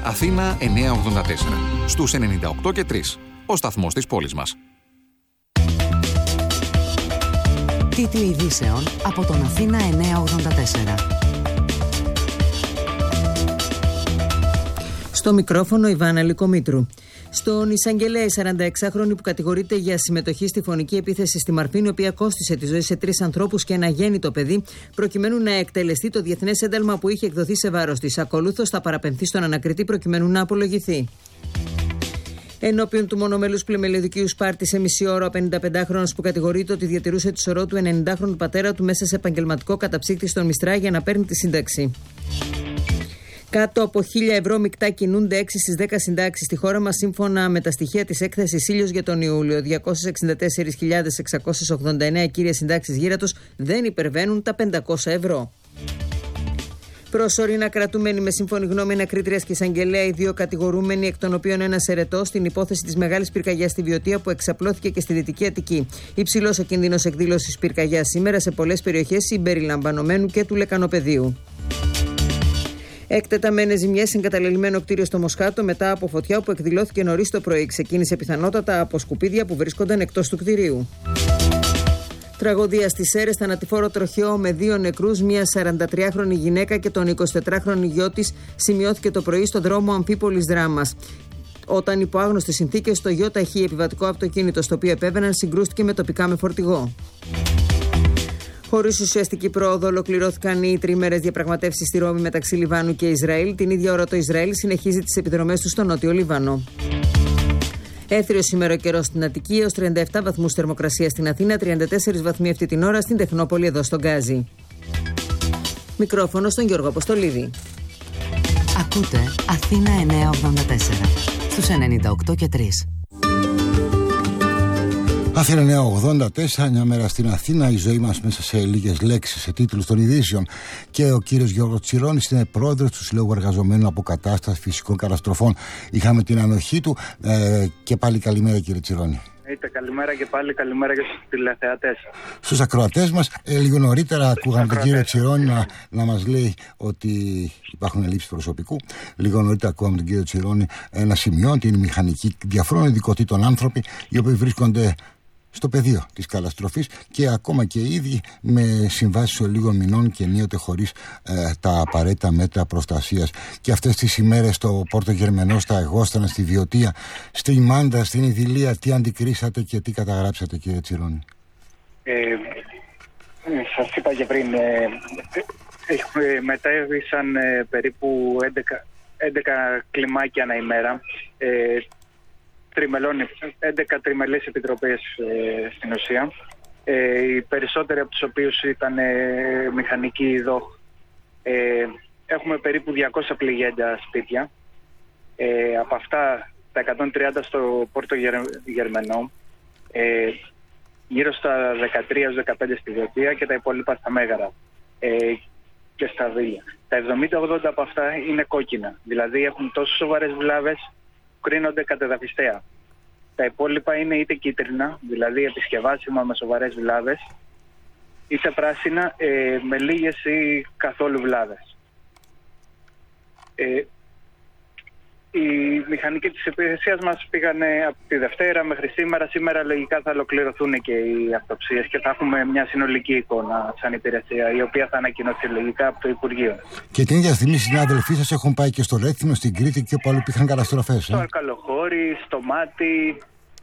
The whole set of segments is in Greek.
Αθήνα 984. Στους 98 και 3. Ο σταθμός της πόλης μας. Τίτλοι ειδήσεων από τον Αθήνα 984. Στο μικρόφωνο Ιβάνα Λυκομήτρου. Στον εισαγγελέα, η 46χρονη που κατηγορείται για συμμετοχή στη φωνική επίθεση στη Μαρφίνη, η οποία κόστισε τη ζωή σε 3 ανθρώπους και ένα γέννητο παιδί, προκειμένου να εκτελεστεί το διεθνές ένταλμα που είχε εκδοθεί σε βάρος της. Ακολούθως θα παραπεμφθεί στον ανακριτή προκειμένου να απολογηθεί. Ενώπιον του μονομέλους πλημελιωδικίου Σπάρτη, σε μισή ώρα, ο 55χρονος που κατηγορείται ότι διατηρούσε τη σωρό του 90χρονου πατέρα του μέσα σε επαγγελματικό καταψύκτη στον Μιστρά για να παίρνει τη σύνταξη. Κάτω από 1.000 ευρώ μεικτά κινούνται 6 στις 10 συντάξεις στη χώρα μας, σύμφωνα με τα στοιχεία της έκθεσης Ήλιος για τον Ιούλιο. 264.689 κύριες συντάξεις γύρατος δεν υπερβαίνουν τα 500 ευρώ. Προσωρινά κρατούμενοι με σύμφωνη γνώμη ανακρίτριας και εισαγγελέα οι 2 κατηγορούμενοι, εκ των οποίων ένας ερετός, στην υπόθεση της μεγάλης πυρκαγιάς στη Βιωτία που εξαπλώθηκε και στη Δυτική Αττική. Υψηλός ο κίνδυνος εκδήλωσης πυρκαγιάς σήμερα σε πολλές περιοχές συμπεριλαμβανομένου και του Λεκανοπεδίου. Εκτεταμένες ζημιές σε εγκαταλελειμμένο κτίριο στο Μοσχάτο μετά από φωτιά που εκδηλώθηκε νωρίς το πρωί. Ξεκίνησε πιθανότατα από σκουπίδια που βρίσκονταν εκτός του κτιρίου. Τραγωδία στις Σέρρες, θανατηφόρο τροχαίο με 2 νεκρούς, μια 43χρονη γυναίκα και τον 24χρονο γιο της, σημειώθηκε το πρωί στο δρόμο Αμφίπολης Δράμας. Όταν υπό άγνωστες συνθήκες το γιο ταχύ επιβατικό αυτοκίνητο στο οποίο επέβαιναν συγκρούστηκε με τοπικά με φορτηγό. Χωρίς ουσιαστική πρόοδο, ολοκληρώθηκαν οι τριήμερες διαπραγματεύσεις στη Ρώμη μεταξύ Λιβάνου και Ισραήλ. Την ίδια ώρα το Ισραήλ συνεχίζει τις επιδρομές του στο Νότιο Λίβανο. Έθριος σήμερα ο καιρός στην Αττική, έως 37 βαθμούς θερμοκρασία στην Αθήνα, 34 βαθμοί αυτή την ώρα στην Τεχνόπολη εδώ στον Γκάζι. Μικρόφωνο στον Γιώργο Αποστολίδη. Ακούτε Αθήνα 984 στους 98 και 3. Αθήνα 984, μια μέρα στην Αθήνα, η ζωή μας μέσα σε λίγες λέξεις, σε τίτλους των ειδήσεων. Και ο κύριος Γιώργος Τσιρώνης είναι πρόεδρος του Συλλόγου Εργαζομένων Αποκατάστασης Φυσικών Καταστροφών. Είχαμε την ανοχή του και πάλι καλημέρα, κύριε Τσιρώνη. Καλημέρα και πάλι καλημέρα και στους τηλεθεατές. Στους ακροατές μας, λίγο νωρίτερα ακούγαμε τον κύριο Τσιρώνη να μας λέει ότι υπάρχουν ελλείψεις προσωπικού. Λίγο νωρίτερα ακούγαμε τον κύριο Τσιρώνη να σημειώνει ότι είναι μηχανικοί διαφόρων ειδικοτήτων άνθρωποι οι οποίοι βρίσκονται στο πεδίο της καταστροφής και ακόμα και οι ίδιοι με συμβάσεις λίγων μηνών και ενίοτε χωρίς τα απαραίτητα μέτρα προστασίας. Και αυτές τις ημέρες στο Πόρτο Γερμενό, στα Εγώστανα, στη Βιωτία, στη Μάντα, στην Ιδηλία, τι αντικρίσατε και τι καταγράψατε, κύριε Τσιρώνη? Σας είπα και πριν, μετέβησαν περίπου 11 κλιμάκια ανά ημέρα. 11 τριμελές επιτροπές στην ουσία. Οι περισσότεροι από τους οποίους ήταν μηχανικοί ΙΔΟΧ. Έχουμε περίπου 200 πληγέντα σπίτια. Από αυτά τα 130 στο Πόρτο Γερμενό, γύρω στα 13-15 στη Βιωτία και τα υπόλοιπα στα Μέγαρα και στα Βίλια. Τα 70-80 από αυτά είναι κόκκινα, δηλαδή έχουν τόσο σοβαρές βλάβες που κρίνονται κατεδαφιστέα. Τα υπόλοιπα είναι είτε κίτρινα, δηλαδή επισκευάσιμα με σοβαρές βλάβες, είτε πράσινα με λίγες ή καθόλου βλάβες. Οι μηχανικοί της υπηρεσίας μας πήγανε από τη Δευτέρα μέχρι σήμερα. Σήμερα λογικά θα ολοκληρωθούν και οι αυτοψίες και θα έχουμε μια συνολική εικόνα σαν υπηρεσία, η οποία θα ανακοινωθεί λογικά από το Υπουργείο. Και την ίδια στιγμή οι συνάδελφοί σας έχουν πάει και στο Ρέθυμνο, στην Κρήτη και όπου αλλού υπήρχαν καταστροφές. Στο Αρκαλοχώρι, στο Μάτι,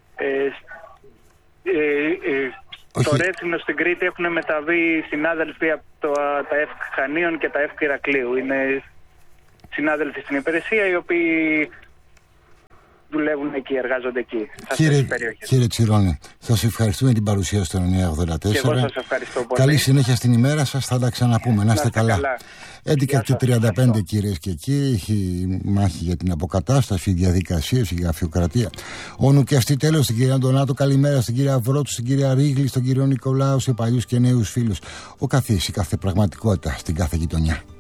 στο Ρέθυμνο, στην Κρήτη έχουν μεταβεί συνάδελφοι από τα ΕΦΚ Χανίων και τα ΕΦΚ Ηρακλείου. Είναι συνάδελφοι στην υπηρεσία οι οποίοι δουλεύουν εκεί, εργάζονται εκεί. Κύριε Τσιρώνη, σας ευχαριστούμε την παρουσία στο 984. Και εγώ σας ευχαριστώ πολύ. Καλή συνέχεια στην ημέρα σας, θα τα ξαναπούμε. Να είστε καλά. 11:35 κυρίες και κύριοι, η μάχη για την αποκατάσταση, οι διαδικασίες, η γραφειοκρατία. Όνου και αυτή τέλος, στην κυρία Αντωνάτο, καλημέρα, στην κυρία Βρότου, στην κυρία Ρίγλη, στον κύριο Νικολάου, σε παλιούς και νέους φίλους. Ο καθής, η κάθε πραγματικότητα στην κάθε γειτονιά.